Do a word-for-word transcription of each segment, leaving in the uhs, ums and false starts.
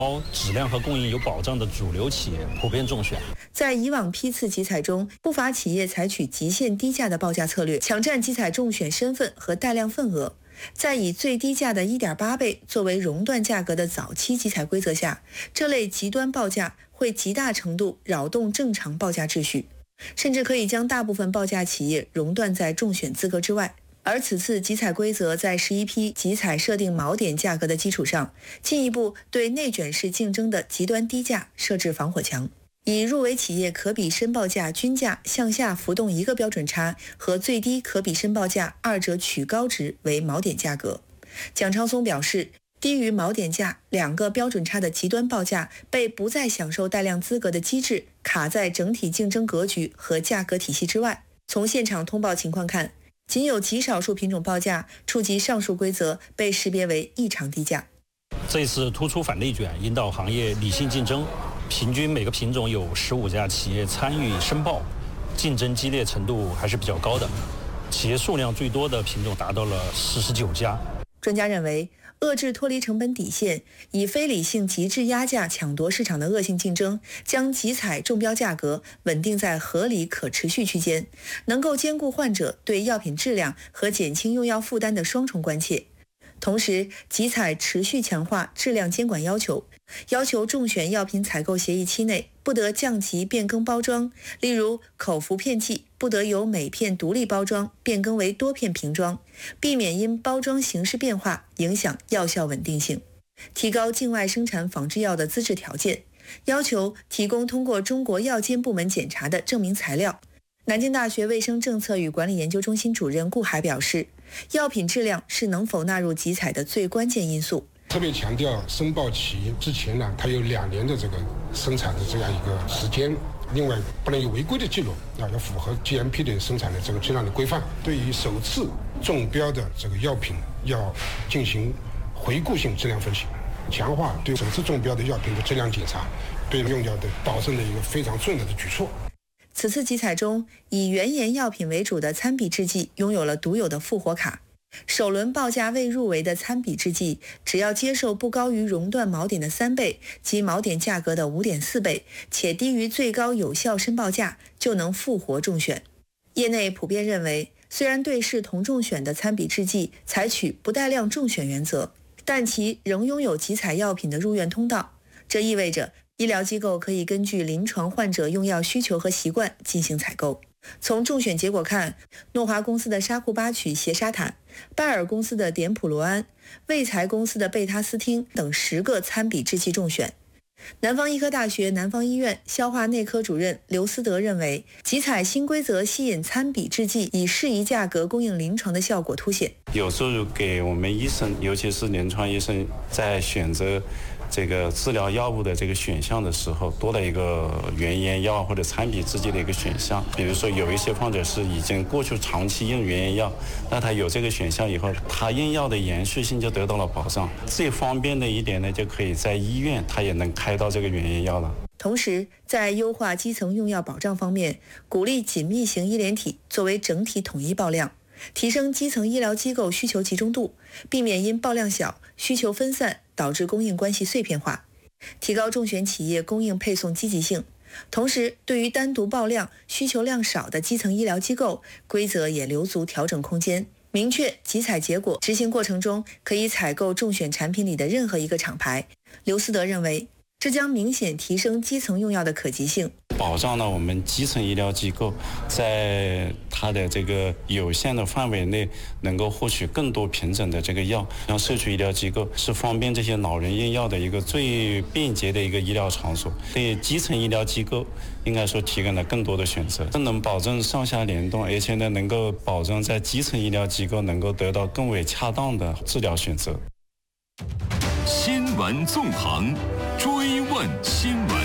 质量和供应有保障的主流企业普遍中选。 在以往批次集采中，不乏企业采取极限低价的报价策略，抢占集采中选身份和带量份额。在以最低价的 一点八倍作为熔断价格的早期集采规则下，这类极端报价会极大程度扰动正常报价秩序，甚至可以将大部分报价企业熔断在中选资格之外。而此次集采规则在十一批集采设定锚点价格的基础上，进一步对内卷式竞争的极端低价设置防火墙，以入围企业可比申报价均价向下浮动一个标准差和最低可比申报价二者取高值为锚点价格。蒋昌松表示，低于锚点价两个标准差的极端报价被不再享受带量资格的机制卡在整体竞争格局和价格体系之外。从现场通报情况看，仅有极少数品种报价触及上述规则被识别为异常低价。 这次突出反内卷，引导行业理性竞争，平均每个品种有十五家企业参与申报，竞争激烈程度还是比较高的。企业数量最多的品种达到了四十九家。 专家认为，遏制脱离成本底线，以非理性极致压价抢夺市场的恶性竞争，将集采中标价格稳定在合理可持续区间，能够兼顾患者对药品质量和减轻用药负担的双重关切。同时，集采持续强化质量监管要求，要求中选药品采购协议期内不得降级变更包装，例如口服片剂不得由每片独立包装变更为多片瓶装，避免因包装形式变化影响药效稳定性。提高境外生产仿制药的资质条件，要求提供通过中国药监部门检查的证明材料。南京大学卫生政策与管理研究中心主任顾海表示，药品质量是能否纳入集采的最关键因素。 特别强调申报期之前呢，它有两年的这个生产的这样一个时间，另外不能有违规的记录，啊，要符合 G M P 的生产的这个质量的规范。对于首次中标的这个药品，要进行回顾性质量分析，强化对首次中标的药品的质量检查，对用药的保证的一个非常重要的举措。 此次集采中，以原研药品为主的参比制剂拥有了独有的复活卡。首轮报价未入围的参比制剂，只要接受不高于熔断锚点的三倍及锚点价格的 五点四倍，且低于最高有效申报价，就能复活中选。业内普遍认为，虽然对视同中选的参比制剂采取不带量中选原则，但其仍拥有集采药品的入院通道，这意味着医疗机构可以根据临床患者用药需求和习惯进行采购。从中选结果看，诺华公司的沙库巴曲斜沙坦、拜耳公司的碘普罗安、卫材公司的贝他斯汀等十个参比制剂中选。南方医科大学南方医院消化内科主任刘思德认为，集采新规则吸引参比制剂以适宜价格供应临床的效果凸显。 有时候给我们医生，尤其是临床医生，在选择这个治疗药物的这个选项的时候，多了一个原研药或者参比制剂的一个选项。比如说有一些患者是已经过去长期用原研药，那他有这个选项以后，他用药的延续性就得到了保障。最方便的一点呢，就可以在医院他也能开到这个原研药了。 同时，在优化基层用药保障方面，鼓励紧密型医联体作为整体统一报量，提升基层医疗机构需求集中度，避免因报量小、需求分散导致供应关系碎片化，提高中选企业供应配送积极性。同时，对于单独报量、需求量少的基层医疗机构，规则也留足调整空间，明确集采结果，执行过程中可以采购中选产品里的任何一个厂牌。刘思德认为，这将明显提升基层用药的可及性， 保障了我们基层医疗机构在它的这个有限的范围内能够获取更多品种的这个药。像社区医疗机构是方便这些老人用药的一个最便捷的一个医疗场所，对基层医疗机构应该说提供了更多的选择，这能保证上下联动，而且呢能够保证在基层医疗机构能够得到更为恰当的治疗选择。 新闻纵横，追问新闻。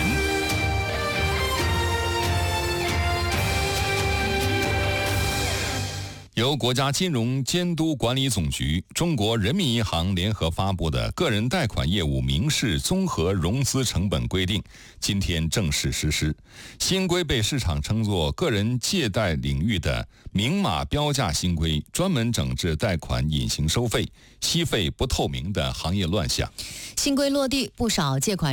由国家金融监督管理总局、中国人民银行联合发布的《个人贷款业务民事综合融资成本规定》今天正式实施。新规被市场称作个人借贷领域的明码标价新规，专门整治贷款隐形收费、息费不透明的行业乱象。 新规落地，不少借款